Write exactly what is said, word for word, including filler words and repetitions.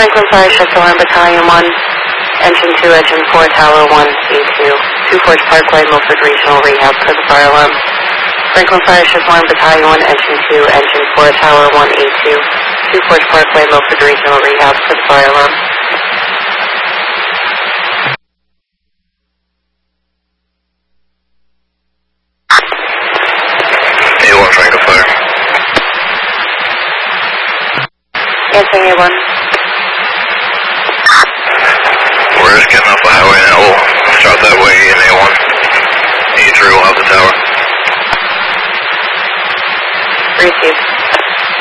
Franklin Fire Shift Alarm Battalion one, Engine two, Engine four, Tower one, A two, Two Forge Parkway, Milford Regional Rehab for the fire alarm. Franklin Fire Shift Alarm Battalion one, Engine two, Engine four, Tower one, A two, Two Forge Parkway, Milford Regional Rehab for the fire alarm. A one, Franklin Fire. Answering A one. We're just getting off the highway now. We'll start that way in A one. A three will have the tower. Received.